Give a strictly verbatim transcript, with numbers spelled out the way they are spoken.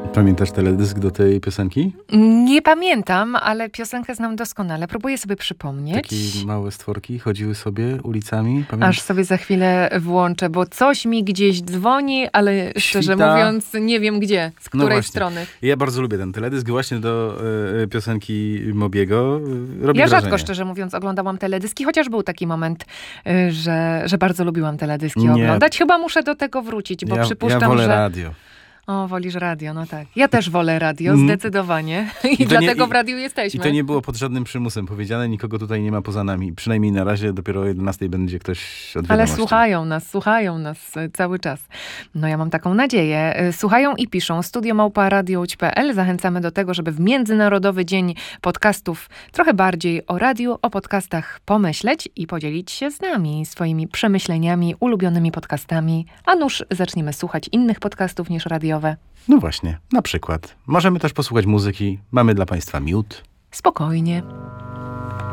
Pamiętasz teledysk do tej piosenki? Nie pamiętam, ale piosenkę znam doskonale. Próbuję sobie przypomnieć. Takie małe stworki chodziły sobie ulicami. Pamiętasz? Aż sobie za chwilę włączę, bo coś mi gdzieś dzwoni, ale szczerze Świta. mówiąc nie wiem gdzie, z No której właśnie. strony. Ja bardzo lubię ten teledysk właśnie do y, piosenki Mobiego. Y, robi Ja wrażenie. rzadko, szczerze mówiąc, oglądałam teledyski, chociaż był taki moment, y, że, że bardzo lubiłam teledyski Nie. oglądać. Chyba muszę do tego wrócić, bo ja, przypuszczam, ja wolę że... radio. O, wolisz radio, no tak. Ja też wolę radio, Mm. zdecydowanie. I, I to dlatego nie- w radiu I jesteśmy. to nie było pod żadnym przymusem powiedziane. Nikogo tutaj nie ma poza nami. Przynajmniej na razie dopiero o jedenastej będzie ktoś od Ale wiadomości. słuchają nas, słuchają nas e, cały czas. No ja mam taką nadzieję. E, Słuchają i piszą. studio małpa radio łódź kropka pe el. Zachęcamy do tego, żeby w Międzynarodowy Dzień Podcastów trochę bardziej o radiu, o podcastach pomyśleć i podzielić się z nami swoimi przemyśleniami, ulubionymi podcastami. A nuż zaczniemy słuchać innych podcastów niż radiowe. No właśnie, na przykład. Możemy też posłuchać muzyki. Mamy dla Państwa miód. Spokojnie.